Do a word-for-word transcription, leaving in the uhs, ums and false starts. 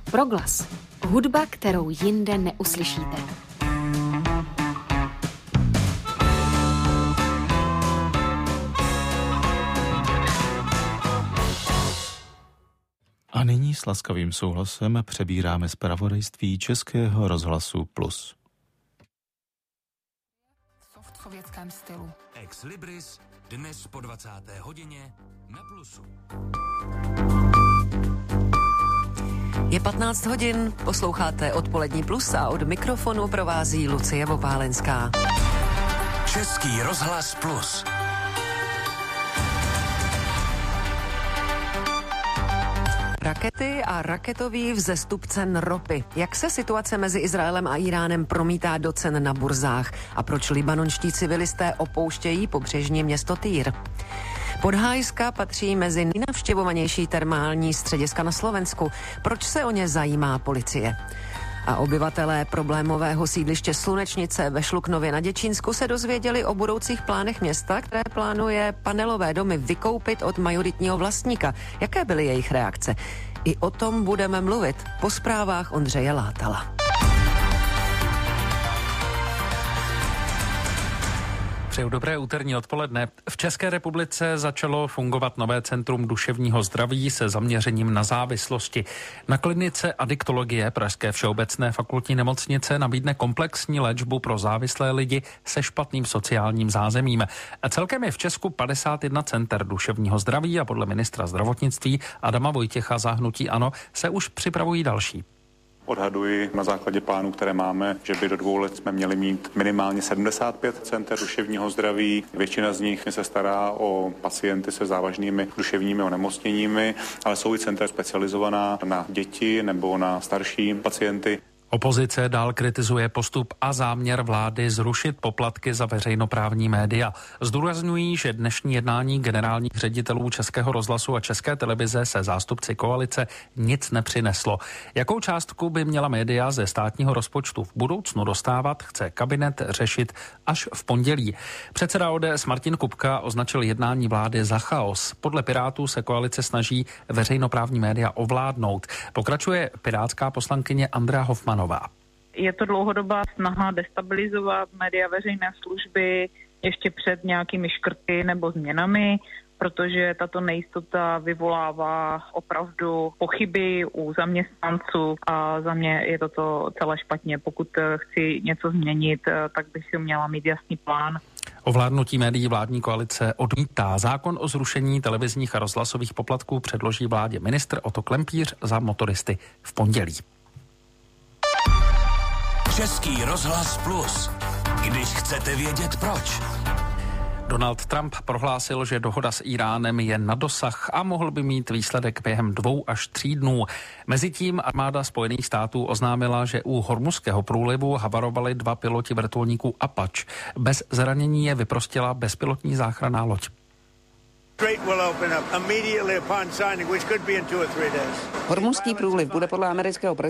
Proglas. Hudba, kterou jinde neuslyšíte. A nyní s laskavým souhlasem přebíráme zpravodajství Českého rozhlasu Plus. V sovětském stylu. Ex Libris, dnes po dvacáté hodině na Plusu. Je patnáct hodin, posloucháte Odpolední Plus a od mikrofonu provází Lucie Vopálenská. Český rozhlas Plus. Rakety a raketový vzestup cen ropy. Jak se situace mezi Izraelem a Iránem promítá do cen na burzách a proč libanonští civilisté opouštějí pobřežní město Týr? Podhájska patří mezi nejnavštěvovanější termální střediska na Slovensku. Proč se o ně zajímá policie? A obyvatelé problémového sídliště Slunečnice ve Šluknově na Děčínsku se dozvěděli o budoucích plánech města, které plánuje panelové domy vykoupit od majoritního vlastníka. Jaké byly jejich reakce? I o tom budeme mluvit po zprávách Ondřeje Látala. Přeju dobré úterní odpoledne. V České republice začalo fungovat nové centrum duševního zdraví se zaměřením na závislosti. Na klinice adiktologie Pražské všeobecné fakultní nemocnice nabídne komplexní léčbu pro závislé lidi se špatným sociálním zázemím. Celkem je v Česku padesát jedna center duševního zdraví a podle ministra zdravotnictví Adama Vojtěcha za hnutí ANO se už připravují další. Odhaduji na základě plánů, které máme, že by do dvou let jsme měli mít minimálně sedmdesát pět center duševního zdraví. Většina z nich se stará o pacienty se závažnými duševními onemocněními, ale jsou i centra specializovaná na děti nebo na starší pacienty. Opozice dál kritizuje postup a záměr vlády zrušit poplatky za veřejnoprávní média. Zdůrazňují, že dnešní jednání generálních ředitelů Českého rozhlasu a České televize se zástupci koalice nic nepřineslo. Jakou částku by měla média ze státního rozpočtu v budoucnu dostávat, chce kabinet řešit až v pondělí. Předseda O D S Martin Kupka označil jednání vlády za chaos. Podle Pirátů se koalice snaží veřejnoprávní média ovládnout. Pokračuje pirátská poslankyně Andrea Hofmannová. Je to dlouhodobá snaha destabilizovat média veřejné služby ještě před nějakými škrty nebo změnami, protože tato nejistota vyvolává opravdu pochyby u zaměstnanců a za mě je toto celé špatně. Pokud chci něco změnit, tak bych si měla mít jasný plán. Ovládnutí médií vládní koalice odmítá. Zákon o zrušení televizních a rozhlasových poplatků předloží vládě ministr Otto Klempíř za motoristy v pondělí. Český rozhlas Plus. Když chcete vědět proč. Donald Trump prohlásil, že dohoda s Iránem je na dosah a mohl by mít výsledek během dvou až tří dnů. Mezitím armáda Spojených států oznámila, že u Hormuzského průlivu havarovali dva piloti vrtulníků Apache. Bez zranění je vyprostila bezpilotní záchranná loď. Hormuzský průliv bude podle amerického